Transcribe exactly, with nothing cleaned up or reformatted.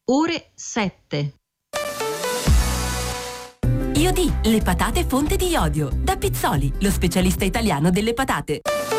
ore sette. Iodì, le patate fonte di iodio. Da Pizzoli, lo specialista italiano delle patate.